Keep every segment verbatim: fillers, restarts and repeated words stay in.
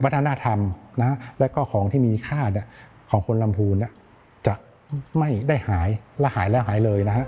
วัฒนธรรมนะและก็ของที่มีค่าเนี่ยของคนลำพูนเนี่ยจะไม่ได้หายและหายแล้วหายเลยนะฮะ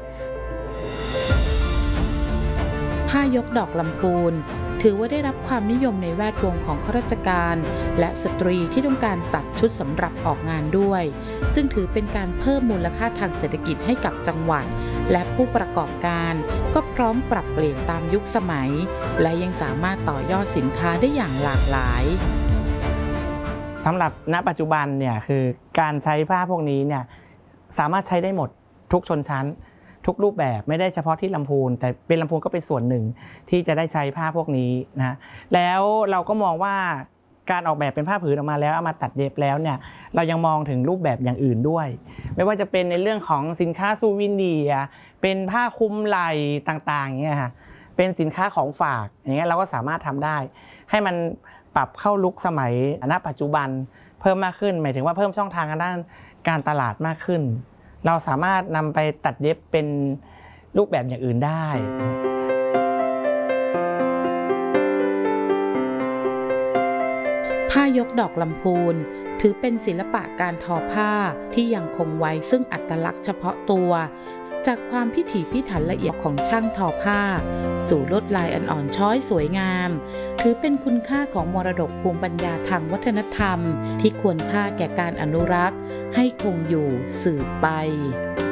ผ้ายกดอกลำพูนถือว่าได้รับความนิยมในแวดวงของข้าราชการและสตรีที่ต้องการตัดชุดสำหรับออกงานด้วยจึงถือเป็นการเพิ่มมูลค่าทางเศรษฐกิจให้กับจังหวัดและผู้ประกอบการก็พร้อมปรับเปลี่ยนตามยุคสมัยและยังสามารถต่อยอดสินค้าได้อย่างหลากหลายสำหรับณปัจจุบันเนี่ยคือการใช้ผ้าพวกนี้เนี่ยสามารถใช้ได้หมดทุกชนชั้นทุกรูปแบบไม่ได้เฉพาะที่ลำพูนแต่เป็นลำพูนก็เป็นส่วนหนึ่งที่จะได้ใช้ผ้าพวกนี้นะแล้วเราก็มองว่าการออกแบบเป็นผ้าผืนออกมาแล้วเอามาตัดเย็บแล้วเนี่ยเรายังมองถึงรูปแบบอย่างอื่นด้วยไม่ว่าจะเป็นในเรื่องของสินค้าซูวิเนียร์เป็นผ้าคลุมไหล่ต่างๆอย่างเงี้ยค่ะเป็นสินค้าของฝากอย่างเงี้ยเราก็สามารถทำได้ให้มันปรับเข้าลุคสมัยณปัจจุบันเพิ่มมากขึ้นหมายถึงว่าเพิ่มช่องทางด้านการตลาดมากขึ้นเราสามารถนำไปตัดเย็บเป็นรูปแบบอย่างอื่นได้ผ้ายกดอกลำพูนถือเป็นศิลปะการทอผ้าที่ยังคงไว้ซึ่งอัตลักษณ์เฉพาะตัวจากความพิถีพิถันละเอียดของช่างทอผ้าสู่ลวดลายอันอ่อนช้อยสวยงามถือเป็นคุณค่าของมรดกภูมิปัญญาทางวัฒนธรรมที่ควรค่าแก่การอนุรักษ์ให้คงอยู่สืบไป